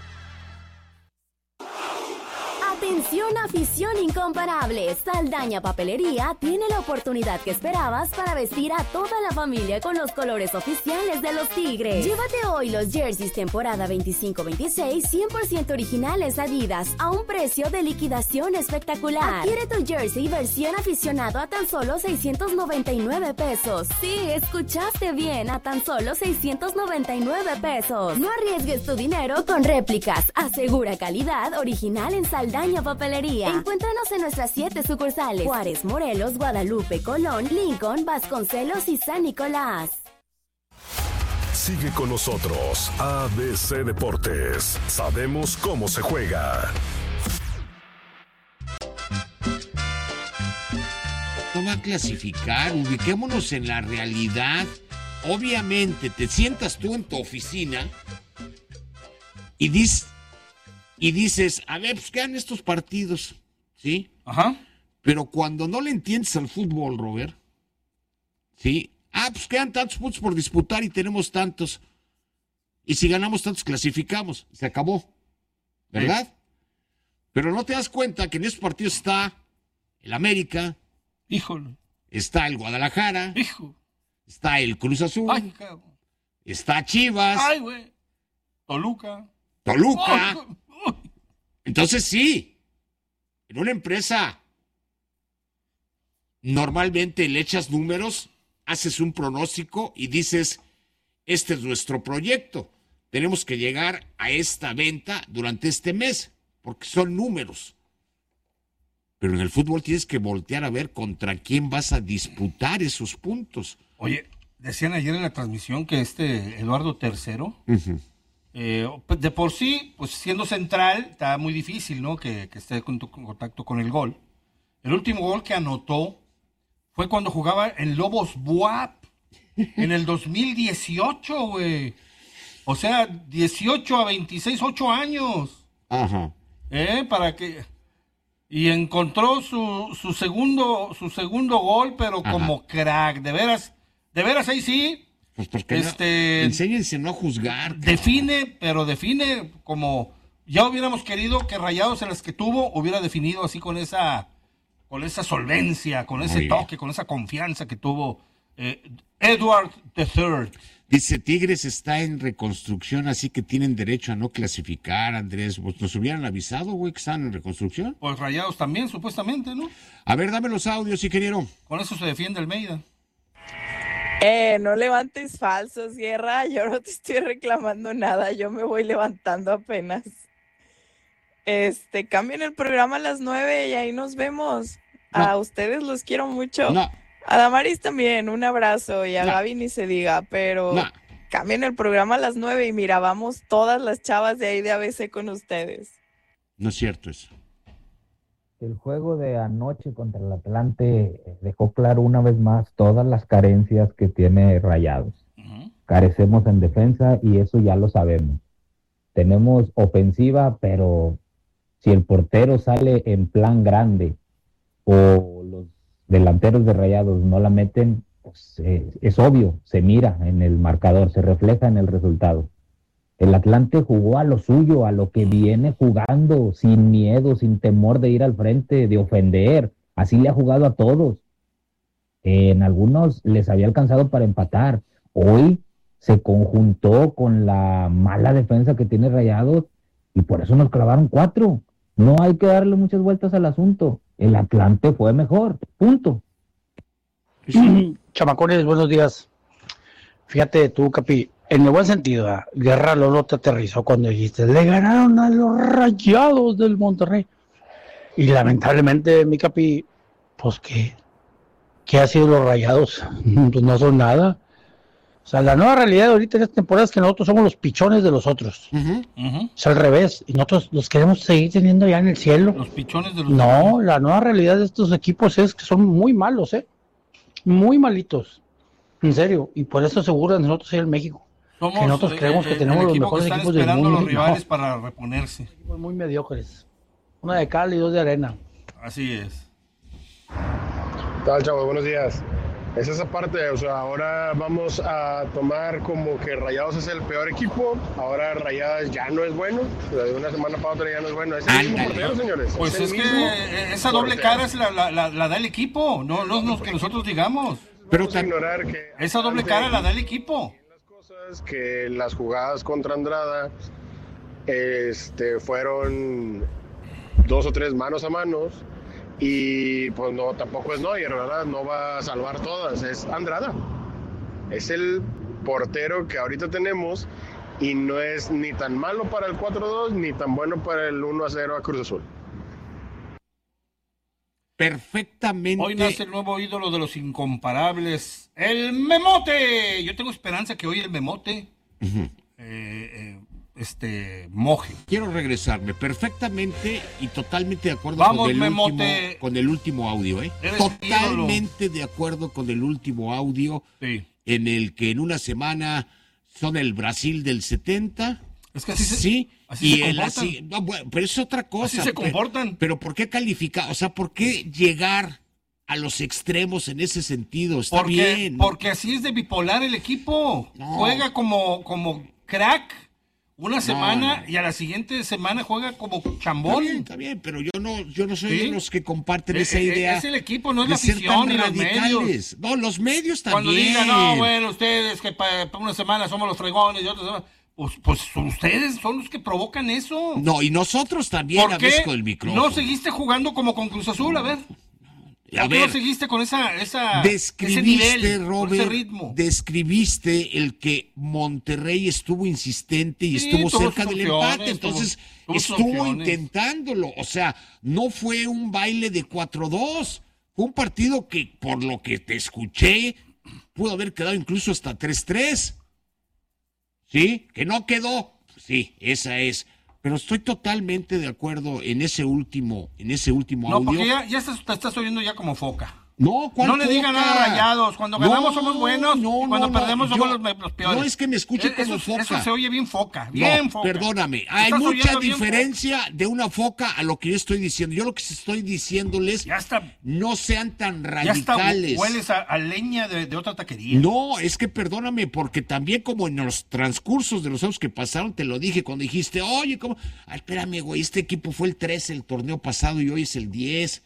Atención, afición incomparable. Saldaña Papelería tiene la oportunidad que esperabas para vestir a toda la familia con los colores oficiales de los Tigres. Llévate hoy los jerseys temporada 25-26 100% originales Adidas a un precio de liquidación espectacular. Adquiere tu jersey versión aficionado a tan solo $699. Sí, escuchaste bien, a tan solo $699. No arriesgues tu dinero con réplicas. Asegura calidad original en Saldaña Papelería. Encuéntranos en nuestras 7 sucursales: Juárez, Morelos, Guadalupe, Colón, Lincoln, Vasconcelos y San Nicolás. Sigue con nosotros, ABC Deportes. Sabemos cómo se juega. No va a clasificar, ubiquémonos en la realidad. Obviamente, te sientas tú en tu oficina y dices, a ver, pues quedan estos partidos, ¿sí? Ajá. Pero cuando no le entiendes al fútbol, Robert, ¿sí? Pues quedan tantos puntos por disputar y tenemos tantos. Y si ganamos tantos, clasificamos. Se acabó, ¿verdad? Sí. Pero no te das cuenta que en esos partidos está el América. Híjole. Está el Guadalajara. Hijo. Está el Cruz Azul. Ay, cabrón. Está Chivas. Ay, güey. Toluca. Entonces sí, en una empresa normalmente le echas números, haces un pronóstico y dices, este es nuestro proyecto, tenemos que llegar a esta venta durante este mes, porque son números. Pero en el fútbol tienes que voltear a ver contra quién vas a disputar esos puntos. Oye, decían ayer en la transmisión que Eduardo III... de por sí, pues siendo central, está muy difícil, ¿no? Que esté en contacto con el gol. El último gol que anotó fue cuando jugaba en Lobos Buap, en el 2018, güey. O sea, 18 a 26, 8 años. Ajá. Para que... Y encontró su segundo gol, pero como crack. De veras ahí sí... Pues porque enséñense no a juzgar. Define como ya hubiéramos querido que Rayados en las que tuvo hubiera definido así con esa solvencia, con ese toque, con esa confianza que tuvo Edward III. Dice, Tigres está en reconstrucción, así que tienen derecho a no clasificar, Andrés. Pues nos hubieran avisado, güey, que están en reconstrucción. Pues Rayados también, supuestamente, ¿no? A ver, dame los audios, ingeniero. Con eso se defiende Almeida. No levantes falsos, Guerra. Yo no te estoy reclamando nada. Yo me voy levantando apenas. Cambien el programa a las 9 y ahí nos vemos. No. A ustedes los quiero mucho. No. A Damaris también, un abrazo. Y a Gaby ni se diga, pero cambien el programa a las 9 y mira, vamos todas las chavas de ahí de ABC con ustedes. No es cierto eso. El juego de anoche contra el Atlante dejó claro una vez más todas las carencias que tiene Rayados. Carecemos en defensa y eso ya lo sabemos. Tenemos ofensiva, pero si el portero sale en plan grande o los delanteros de Rayados no la meten, pues es obvio, se mira en el marcador, se refleja en el resultado. El Atlante jugó a lo suyo, a lo que viene jugando, sin miedo, sin temor de ir al frente, de ofender. Así le ha jugado a todos. En algunos les había alcanzado para empatar. Hoy se conjuntó con la mala defensa que tiene Rayados y por eso nos clavaron 4. No hay que darle muchas vueltas al asunto. El Atlante fue mejor, punto. Chamacones, buenos días. Fíjate tú, Capi, en el buen sentido, Guerra Lolo te aterrizó cuando dijiste, le ganaron a los Rayados del Monterrey. Y lamentablemente, mi Capi, pues ¿qué ha sido los Rayados? Pues no son nada. O sea, la nueva realidad de ahorita en esta temporada es que nosotros somos los pichones de los otros. Es al revés. Y nosotros los queremos seguir teniendo ya en el cielo. Los pichones de los No, la nueva realidad de estos equipos es que son muy malos, muy malitos. En serio. Y por eso se burlan de nosotros ahí en México. Somos, que nosotros creemos que tenemos los mejores equipos del mundo. Los rivales para reponerse. Equipos muy mediocres. Una de cal y 2 de arena. Así es. ¿Qué tal, chavos? Buenos días. Es esa parte, o sea, ahora vamos a tomar como que Rayados es el peor equipo, ahora Rayados ya no es bueno, o sea, de una semana para otra ya no es bueno. Es el mismo portero, señores. Pues es que esa doble cara es la da el equipo, no lo que nosotros digamos. Pero ignorar que esa doble cara la da el equipo. Las cosas que las jugadas contra Andrada fueron 2 o 3 manos a manos. Y pues no, tampoco es Neuer, ¿verdad? No va a salvar todas, es Andrada. Es el portero que ahorita tenemos y no es ni tan malo para el 4-2 ni tan bueno para el 1-0 a Cruz Azul. Perfectamente. Hoy nace el nuevo ídolo de los incomparables, el Memote. Yo tengo esperanza que hoy el Memote moje. Quiero regresarme perfectamente y totalmente de acuerdo con el último audio, Totalmente de acuerdo con el último audio, en el que en una semana son el Brasil del 70. Es que así y se comportan. No, bueno, pero es otra cosa. Así se comportan. Pero ¿por qué calificar? O sea, ¿por qué llegar a los extremos en ese sentido? Está bien. Porque así es de bipolar el equipo. No. Juega como crack una semana y a la siguiente semana juega como chambón. Está bien, pero yo no soy de los que comparten esa idea. Es el equipo, no es la afición ni los medios. No, los medios también. Cuando digan, no, bueno, ustedes que para una semana somos los fregones y otra semana, pues ustedes son los que provocan eso. No, y nosotros también. ¿Por qué con el micrófono? No seguiste jugando como con Cruz Azul? A ver. ¿Por qué no seguiste con ese nivel, Robert, ese ritmo? Describiste el que Monterrey estuvo insistente y estuvo cerca del empate, entonces estuvo intentándolo. O sea, no fue un baile de 4-2, fue un partido que, por lo que te escuché, pudo haber quedado incluso hasta 3-3. ¿Sí? Que no quedó. Sí, esa es. Pero estoy totalmente de acuerdo en ese último audio. No, porque ya te estás oyendo ya como foca. No, no le digan nada a Rayados. Cuando ganamos somos buenos, y cuando perdemos somos los peores. No es que me escuche como foca. Eso se oye bien foca, foca. Perdóname, hay mucha diferencia de una foca a lo que yo estoy diciendo. Yo lo que estoy diciéndoles, no sean tan radicales. Ya hueles a leña de otra taquería. No, es que perdóname, porque también como en los transcursos de los años que pasaron, te lo dije cuando dijiste, oye, ¿cómo? Espérame, güey, este equipo fue el 13 el torneo pasado y hoy es el 10.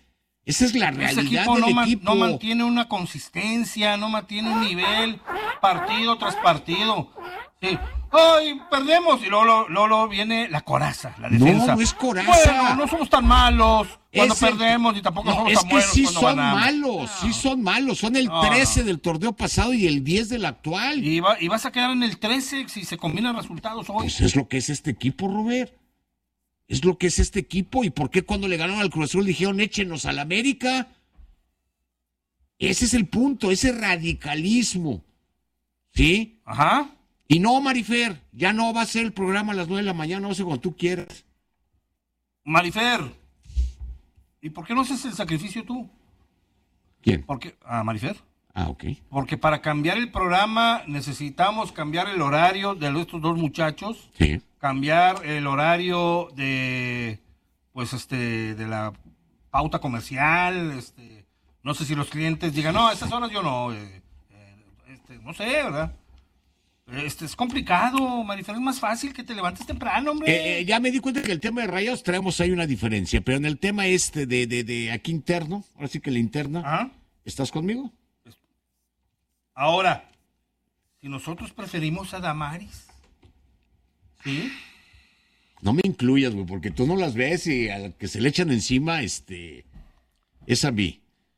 Esa es la realidad del equipo. No mantiene una consistencia, no mantiene un nivel, partido tras partido. Sí. ¡Ay, perdemos! Y luego viene la coraza, la defensa. No es coraza. Bueno, no somos tan malos cuando perdemos, ni tampoco somos tan buenos sí cuando son ganamos. malos, sí son malos. Son el 13 del torneo pasado y el 10 del actual. Y vas a quedar en el 13 si se combinan resultados hoy. Pues es lo que es este equipo, Robert. Es lo que es este equipo. ¿Y por qué cuando le ganaron al Cruz Azul dijeron échenos al América? Ese es el punto, ese radicalismo. ¿Sí? Ajá. Y no, Marifer, ya no va a ser el programa a las 9 de la mañana, no sé cuando tú quieras. Marifer, ¿y por qué no haces el sacrificio tú? ¿Quién? Marifer. Ah, ok. Porque para cambiar el programa necesitamos cambiar el horario de estos dos muchachos. Sí. Cambiar el horario de la pauta comercial. No sé si los clientes digan, no, a esas horas yo no. No sé, ¿verdad? Es complicado, Marifer, es más fácil que te levantes temprano, hombre. Ya me di cuenta que el tema de Rayados traemos ahí una diferencia, pero en el tema de aquí interno, ahora sí que la interna, ¿ah? ¿Estás conmigo? Ahora, si nosotros preferimos a Damaris, ¿sí? No me incluyas, güey, porque tú no las ves y a la que se le echan encima, es a mí.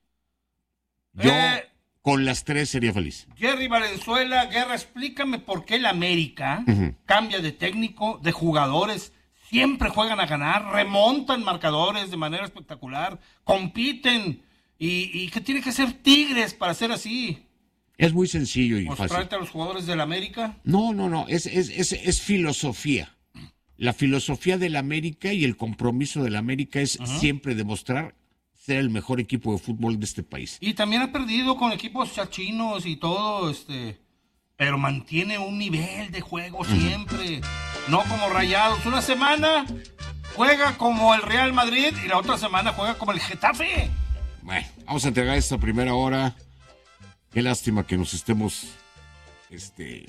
Yo... Con las tres sería feliz. Jerry Valenzuela, Guerra, explícame por qué el América cambia de técnico, de jugadores, siempre juegan a ganar, remontan marcadores de manera espectacular, compiten. ¿Y qué tiene que ser Tigres para ser así? Es muy sencillo y fácil. ¿Mostrarte a los jugadores del América? No, es filosofía. La filosofía del América y el compromiso del América es siempre demostrar ser el mejor equipo de fútbol de este país. Y también ha perdido con equipos chachinos y todo, pero mantiene un nivel de juego siempre, no como Rayados. Una semana juega como el Real Madrid y la otra semana juega como el Getafe. Bueno, vamos a entregar esta primera hora. Qué lástima que nos estemos, que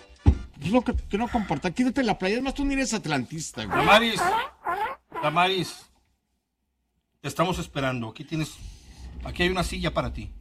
no compartan. Quítate la playa, además tú ni eres atlantista, güey. Damaris. Te estamos esperando. Aquí hay una silla para ti.